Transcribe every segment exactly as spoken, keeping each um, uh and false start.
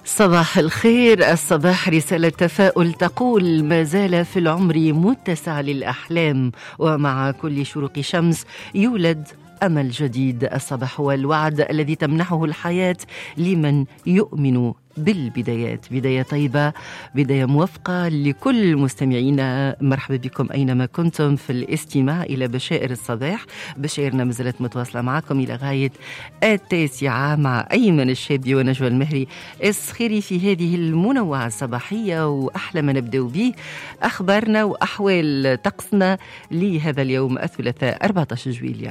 صباح الخير. الصباح رسالة تفاؤل تقول: ما زال في العمر متسع للأحلام، ومع كل شروق شمس يولد أمل جديد. الصباح هو الوعد الذي تمنحه الحياة لمن يؤمن بالبدايات. بداية طيبة، بداية موفقة لكل مستمعينا. مرحبا بكم أينما كنتم في الاستماع إلى بشائر الصباح. بشائرنا مازالت متواصلة معكم إلى غاية التاسعة مع أيمن الشابي ونجوى المهري الصخيري في هذه المنوعة الصباحية. وأحلى ما نبدأ به أخبارنا وأحوال طقسنا لهذا اليوم الثلاثاء أربعة عشر جويلية.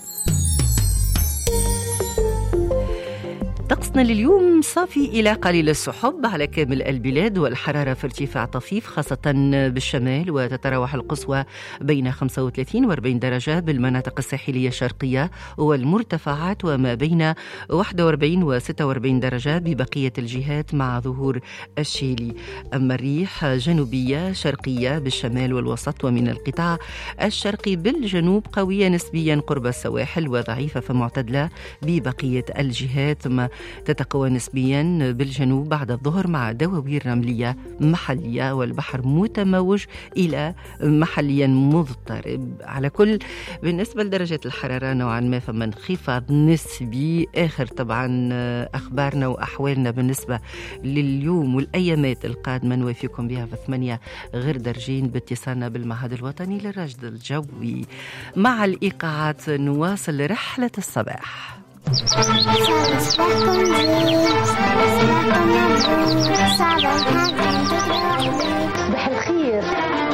طقسنا لليوم صافي إلى قليل السحب على كامل البلاد، والحرارة في ارتفاع طفيف خاصة بالشمال، وتتراوح القصوى بين خمسة وثلاثين وأربعين درجة بالمناطق الساحلية الشرقية والمرتفعات، وما بين واحد وأربعين وستة وأربعين درجة ببقية الجهات مع ظهور الشيلي. أما الريح جنوبية شرقية بالشمال والوسط ومن القطاع الشرقي بالجنوب، قوية نسبيا قرب السواحل وضعيفة فمعتدلة ببقية الجهات، ما تتقوى نسبيا بالجنوب بعد الظهر مع دواوير رملية محلية، والبحر متموج إلى محليا مضطرب. على كل بالنسبة لدرجة الحرارة نوعا ما فما انخفاض نسبي. آخر طبعا أخبارنا وأحوالنا بالنسبة لليوم والأيامات القادمة نوافيكم بها في ثمانية غير درجين باتصالنا بالمعهد الوطني للرصد الجوي. مع الإيقاعات نواصل رحلة الصباح. صباح الخير.